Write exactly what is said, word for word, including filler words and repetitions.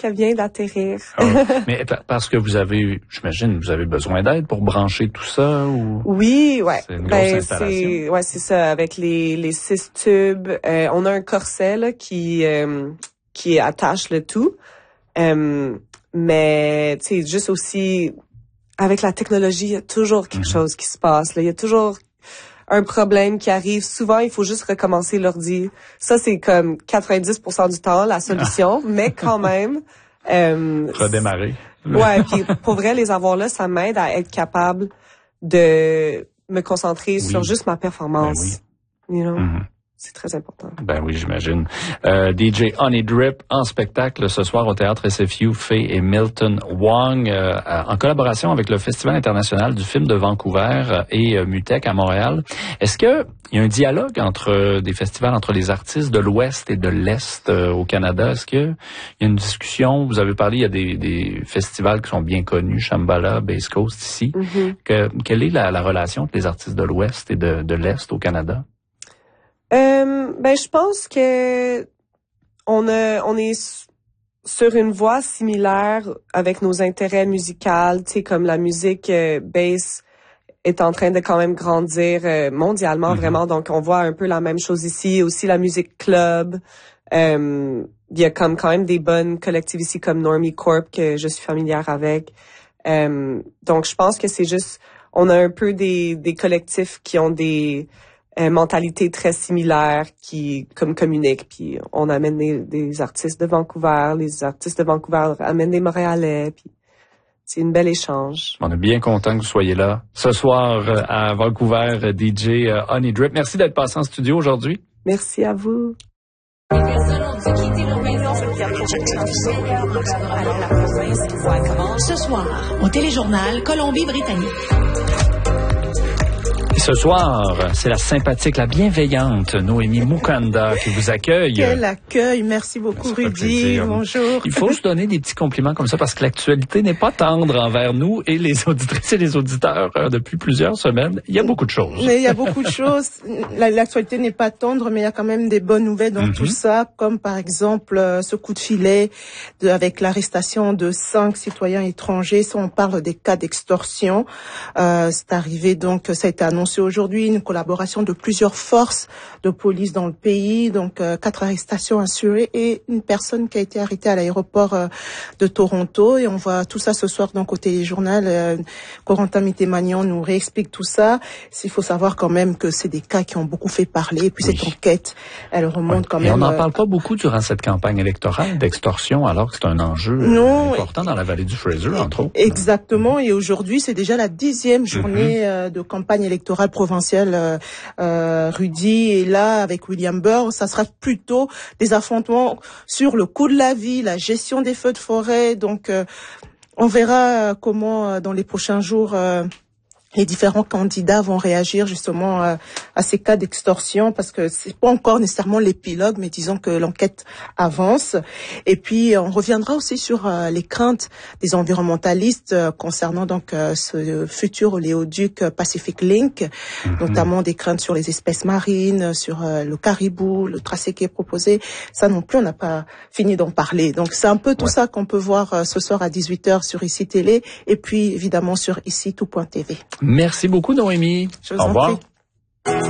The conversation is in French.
qu'elle vient d'atterrir. Ah, mais parce que vous avez, j'imagine, vous avez besoin d'aide pour brancher tout ça ou? Oui, ouais. C'est une grosse ben, installation. C'est, ouais, c'est ça. Avec les, les six tubes, euh, on a un corset là, qui, euh, qui attache le tout. Euh, mais, tu sais, juste aussi, avec la technologie, il y a toujours quelque mm-hmm. chose qui se passe. Là. Il y a toujours un problème qui arrive. Souvent, il faut juste recommencer l'ordi. Ça, c'est comme quatre-vingt-dix pour cent du temps la solution, mais quand même... Euh, redémarrer. Ouais, puis pour vrai, les avoir là, ça m'aide à être capable de me concentrer oui. sur juste ma performance. Ben oui. You know? Mm-hmm. C'est très important. Ben oui, j'imagine. Euh, D J Honey Drip en spectacle ce soir au Théâtre S F U, Faye et Milton Wong, euh, en collaboration avec le Festival international du film de Vancouver et euh, MUTEC à Montréal. Est-ce que il y a un dialogue entre euh, des festivals, entre les artistes de l'Ouest et de l'Est euh, au Canada? Est-ce qu'il y a une discussion? Vous avez parlé, il y a des, des festivals qui sont bien connus, Shambhala, Base Coast ici. Mm-hmm. Que, quelle est la, la relation entre les artistes de l'Ouest et de, de l'Est au Canada? Euh, ben, je pense que on a, on est sur une voie similaire avec nos intérêts musicaux, tu sais, comme la musique euh, bass est en train de quand même grandir euh, mondialement, mm-hmm. vraiment. Donc, on voit un peu la même chose ici. Aussi, la musique club. Euh, il y a comme quand même des bonnes collectives ici comme Normie Corp que je suis familière avec. Euh, donc, je pense que c'est juste, on a un peu des, des collectifs qui ont des Euh, mentalité très similaire qui comme communique, puis on amène des, des artistes de Vancouver, les artistes de Vancouver amènent des Montréalais, puis c'est une belle échange. On est bien content que vous soyez là ce soir à Vancouver, D J Honey Drip. Merci d'être passé en studio aujourd'hui. Merci à vous. Ce soir, au téléjournal Colombie-Britannique. Ce soir, c'est la sympathique, la bienveillante Noémie Mukanda qui vous accueille. Quel accueil, merci beaucoup Rudy, bonjour. Il faut se donner des petits compliments comme ça parce que l'actualité n'est pas tendre envers nous et les auditrices et les auditeurs euh, depuis plusieurs semaines. Il y a beaucoup de choses. Mais il y a beaucoup de choses. L'actualité n'est pas tendre, mais il y a quand même des bonnes nouvelles dans mm-hmm. tout ça, comme par exemple euh, ce coup de filet de, avec l'arrestation de cinq citoyens étrangers. Ça, on parle des cas d'extorsion. Euh, c'est arrivé donc, ça a été annoncé aujourd'hui, une collaboration de plusieurs forces de police dans le pays, donc euh, quatre arrestations assurées et une personne qui a été arrêtée à l'aéroport euh, de Toronto. Et on voit tout ça ce soir donc au téléjournal. Euh, Corentin Mitté-Magnan nous réexplique tout ça. Il faut savoir quand même que c'est des cas qui ont beaucoup fait parler. Et puis oui. cette enquête, elle remonte ouais. quand et même... on n'en parle pas beaucoup durant cette campagne électorale d'extorsion, alors que c'est un enjeu non, important dans la vallée du Fraser, entre autres. Exactement. Et aujourd'hui, c'est déjà la dixième journée mm-hmm. euh, de campagne électorale provinciale euh, euh, Rudy, et là avec William Burr, ça sera plutôt des affrontements sur le coût de la vie, la gestion des feux de forêt. Donc euh, on verra comment euh, dans les prochains jours euh, les différents candidats vont réagir justement euh, à ces cas d'extorsion, parce que c'est pas encore nécessairement l'épilogue, mais disons que l'enquête avance. Et puis on reviendra aussi sur euh, les craintes des environnementalistes euh, concernant donc euh, ce futur oléoduc Pacific Link, mm-hmm. notamment des craintes sur les espèces marines, sur euh, le caribou, le tracé qui est proposé. Ça non plus, on n'a pas fini d'en parler. Donc c'est un peu tout ouais. ça qu'on peut voir euh, ce soir à dix-huit heures sur ICI Télé, et puis évidemment sur ici tout point T V. Merci beaucoup, Noémie. Je vous Au en revoir. prie.